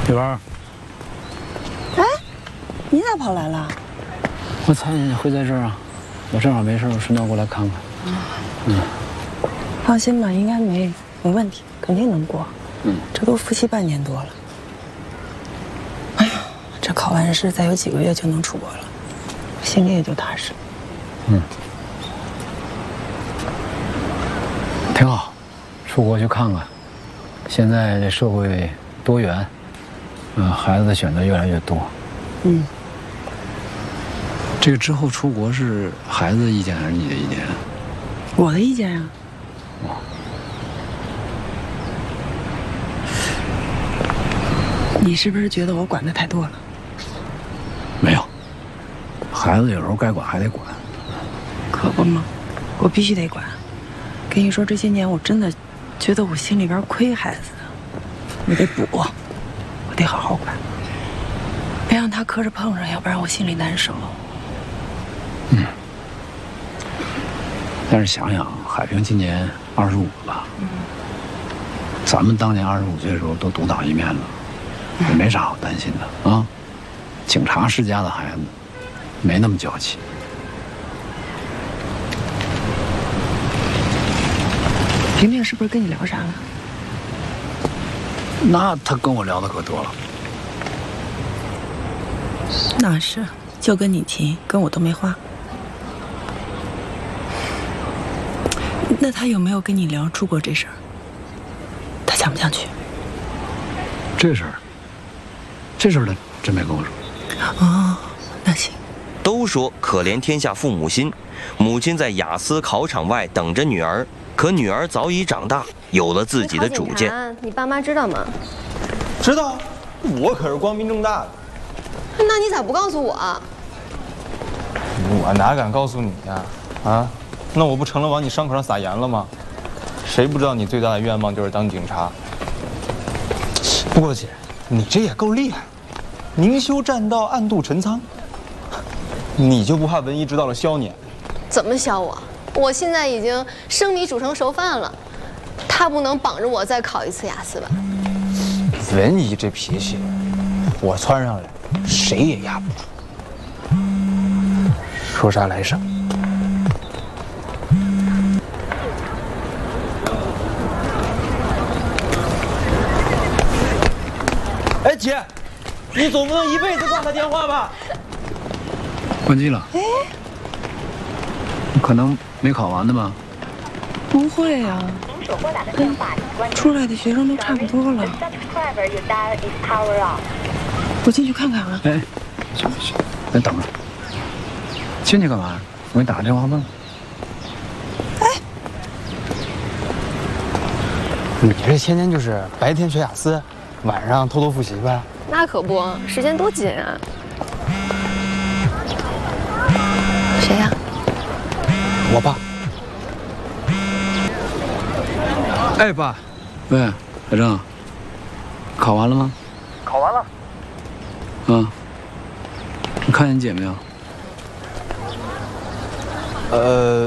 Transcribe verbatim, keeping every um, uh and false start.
玉儿， 哎，你咋跑来了？ 我猜你会在这儿啊，我正好没事，我顺道过来看看。嗯， 放心吧，应该没没问题，肯定能过。 嗯， 这都复习半年多了。哎呀，这考完试再有几个月就能出国了，心里也就踏实。 嗯，挺好，出国去看看。现在这社会多元，嗯，孩子的选择越来越多。 嗯。 这个之后出国是孩子的意见还是你的意见？ 我的意见呀。 哦。 你是不是觉得我管的太多了？ 没有，孩子有时候该管还得管。 可不嘛，我必须得管。跟你说，这些年我真的觉得我心里边亏孩子的，我得补，我得好好管，别让他磕着碰上，要不然我心里难受。 嗯。但是想想，海平今年二十五了吧？嗯。咱们当年二十五岁的时候都独当一面了，也没啥好担心的啊。警察世家的孩子，没那么娇气。 平平是不是跟你聊啥了？ 那他跟我聊的可多了。 那是，就跟你提，跟我都没话。那他有没有跟你聊出国这事儿？他想不想去？ 这事儿，这事儿他真没跟我说。 哦，那行。 都说可怜天下父母心，母亲在雅思考场外等着女儿，可女儿早已长大，有了自己的主见。 你爸妈知道吗？ 知道，我可是光明正大的。 那你咋不告诉我啊？ 我哪敢告诉你呀？啊，那我不成了往你伤口上撒盐了吗？谁不知道你最大的愿望就是当警察？不过姐，你这也够厉害，明修栈道，暗度陈仓。你就不怕文艺知道了削你？ 怎么削我？我现在已经生米煮成熟饭了，他不能绑着我再考一次雅思吧？ 文艺这脾气，我窜上来，谁也压不住。说啥来啥。哎，姐，你总不能一辈子挂他电话吧？ 关机了。哎，可能没考完的吧？ 不会呀、啊，嗯，出来的学生都差不多了。我进去看看啊。 哎，去去，先等着。进去干嘛？我给你打个电话问问。 哎， 你这天天就是白天学雅思，晚上偷偷复习呗？ 那可不，时间多紧啊！谁呀？ 我爸。 哎，爸，喂，小郑，考完了吗？ 考完了。 嗯，你看见你姐没有？ 呃。